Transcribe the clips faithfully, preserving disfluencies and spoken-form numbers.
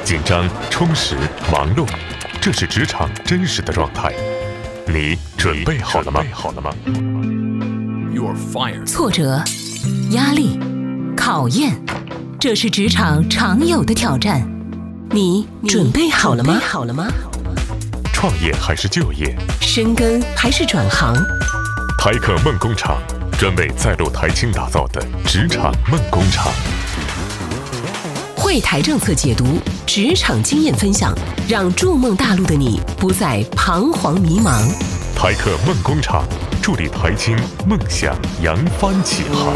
紧张、充实、忙碌，这是职场真实的状态。你准备好了吗？好了吗？ 挫折、压力、考验，这是职场常有的挑战。你准备好了吗？好了吗？ 创业还是就业？ 深耕还是转行？ 台客梦工厂，专为在路台青打造的职场梦工厂。 汇台政策解读，职场经验分享，让筑梦大陆的你不再彷徨迷茫。 台客梦工厂，助力台青梦想扬帆起航。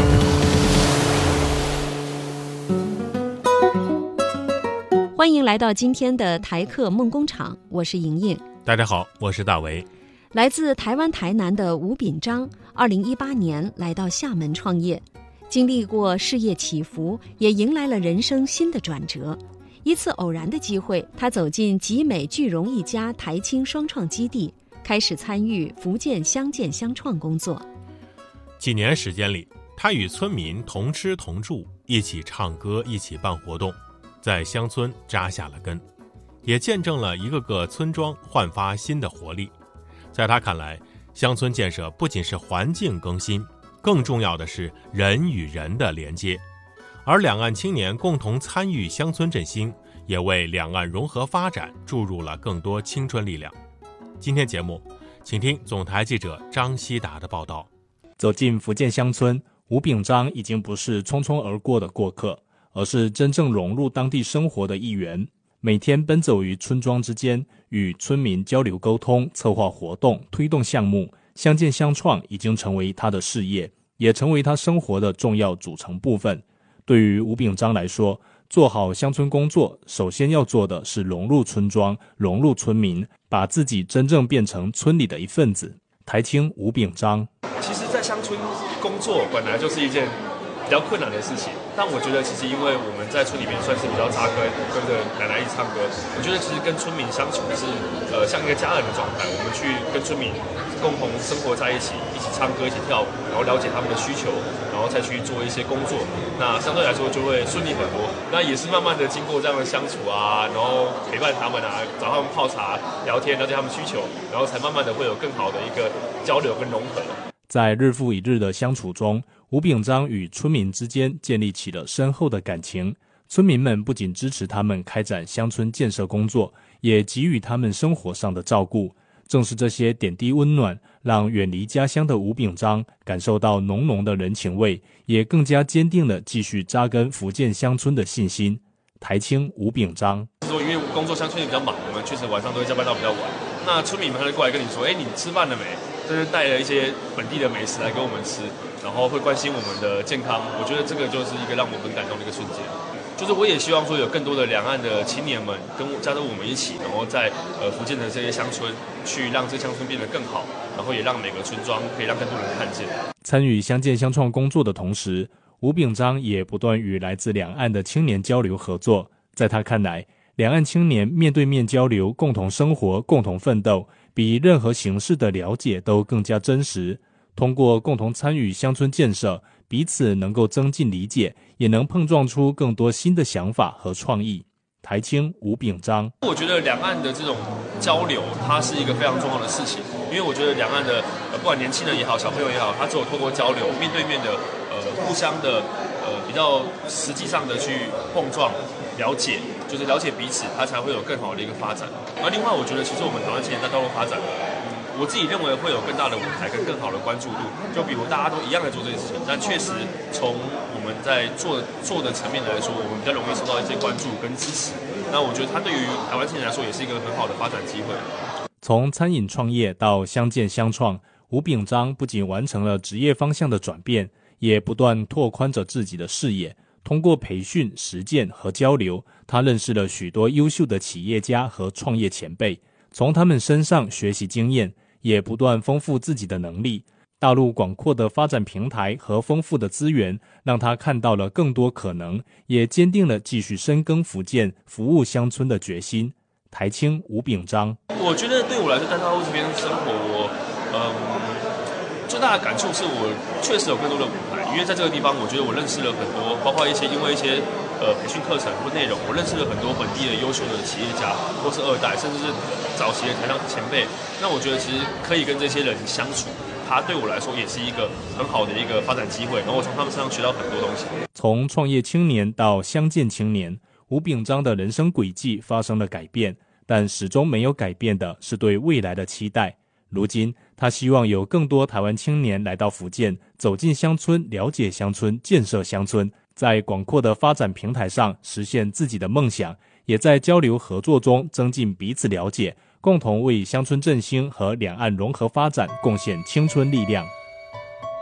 欢迎来到今天的台客梦工厂，我是莹莹。 大家好，我是大为。 来自台湾台南的吴秉章，二零一八年来到厦门创业，经历过事业起伏，也迎来了人生新的转折。一次偶然的机会，他走进集美聚荣一家台青双创基地，开始参与福建乡建乡创工作。 几年时间里，他与村民同吃同住，一起唱歌，一起办活动，在乡村扎下了根，也见证了一个个村庄焕发新的活力。在他看来，乡村建设不仅是环境更新，更重要的是人与人的连接。而两岸青年共同参与乡村振兴，也为两岸融合发展注入了更多青春力量。今天节目，请听总台记者张希达的报道。 走进福建乡村，吴秉章已经不是匆匆而过的过客，而是真正融入当地生活的一员。每天奔走于村庄之间，与村民交流沟通，策划活动，推动项目，乡建乡创已经成为他的事业，也成为他生活的重要组成部分。对于吴秉章来说，做好乡村工作，首先要做的是融入村庄，融入村民，把自己真正变成村里的一份子。台青吴秉章， 其实在乡村工作本来就是一件比较困难的事情，但我觉得其实因为我们在村里面算是比较扎根，跟着奶奶一起唱歌，我觉得其实跟村民相处是呃像一个家人的状态，我们去跟村民共同生活在一起，一起唱歌，一起跳舞，然后了解他们的需求，然后再去做一些工作，那相对来说就会顺利很多。那也是慢慢的经过这样的相处啊，然后陪伴他们啊，找他们泡茶聊天，了解他们需求，然后才慢慢的会有更好的一个交流跟融合。 在日复一日的相处中，吴秉章与村民之间建立起了深厚的感情。村民们不仅支持他们开展乡村建设工作，也给予他们生活上的照顾。正是这些点滴温暖，让远离家乡的吴秉章感受到浓浓的人情味，也更加坚定了继续扎根福建乡村的信心。台青吴秉章， 因为工作相对比较忙，我们确实晚上都会加班到比较晚。那村民们他就过来跟你说：“哎，你吃饭了没？”就是带了一些本地的美食来给我们吃，然后会关心我们的健康。我觉得这个就是一个让我很感动的一个瞬间。就是我也希望说有更多的两岸的青年们跟我加入我们一起，然后在呃福建的这些乡村去让这乡村变得更好，然后也让每个村庄可以让更多人看见。 参与乡建乡创工作的同时，吴秉章也不断与来自两岸的青年交流合作。在他看来，两岸青年面对面交流，共同生活，共同奋斗，比任何形式的了解都更加真实。通过共同参与乡村建设，彼此能够增进理解，也能碰撞出更多新的想法和创意。台青吴秉章， 我觉得两岸的这种交流，它是一个非常重要的事情，因为我觉得两岸的呃，不管年轻人也好，小朋友也好，他只有透过交流，面对面的呃，互相的呃，比较实际上的去碰撞。了解，就是了解彼此，它才会有更好的一个发展。而另外，我觉得其实我们台湾青年在道路发展，嗯，我自己认为会有更大的舞台跟更好的关注度。就比如大家都一样在做这件事情，但确实从我们在做做的层面来说，我们比较容易受到一些关注跟支持。那我觉得它对于台湾青年来说也是一个很好的发展机会。 从餐饮创业到乡建乡创，吴秉章不仅完成了职业方向的转变，也不断拓宽着自己的视野。通过培训、实践和交流，他认识了许多优秀的企业家和创业前辈，从他们身上学习经验，也不断丰富自己的能力。大陆广阔的发展平台和丰富的资源，让他看到了更多可能，也坚定了继续深耕福建、服务乡村的决心。台青吴秉章， 我觉得对我来说，在大陆这边生活，我嗯最大的感触是我确实有更多的舞台。因为在这个地方，我觉得我认识了很多，包括一些因为一些呃培训课程或内容，我认识了很多本地的优秀的企业家，或是二代，甚至是早期的台商前辈。那我觉得其实可以跟这些人相处，它对我来说也是一个很好的一个发展机会，然后我从他们身上学到很多东西。 从创业青年到相见青年，吴秉璋的人生轨迹发生了改变，但始终没有改变的是对未来的期待。如今，他希望有更多台湾青年来到福建，走进乡村，了解乡村，建设乡村，在广阔的发展平台上实现自己的梦想，也在交流合作中增进彼此了解，共同为乡村振兴和两岸融合发展贡献青春力量。